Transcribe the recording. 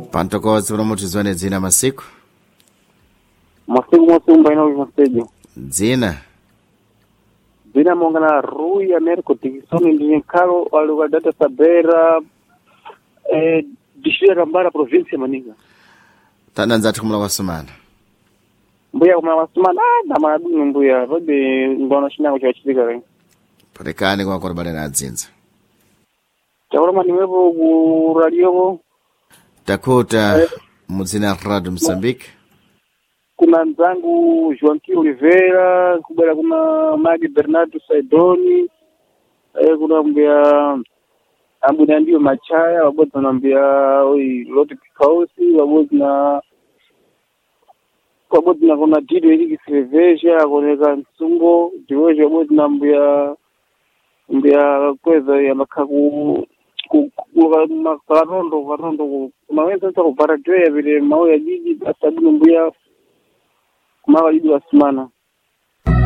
Pantokozi unomutizwane dzina masiku mumba ina ulimasejo dzina dzina mongana Rui Americo Dikisoni ndi nkalo aluka data sabera distrito Kambala province ya Manika tananzati kumula kwasumana mbuya kumula kwasumana na madumu mbuya vode ngono shinango chachitika re parekani kwa korobale na adzinza chakuroma niwepo ku radio Dakota mudzina Radio Mozambique kuna nzangu Joaquim Oliveira kubera kuna Magi Bernardo Saidoni kuna mbia ambuna ndio Machaya wabodi wanambia oi Loti Pikausi wabodi na kuna Dido Eliki Silveja koneka Nsungo Diweja wabodi na mbia kweza ya makaku karondo kumaweza nita kupara jwe ya vile mao ya jiji asabu mbuya kumawa jiji wa simana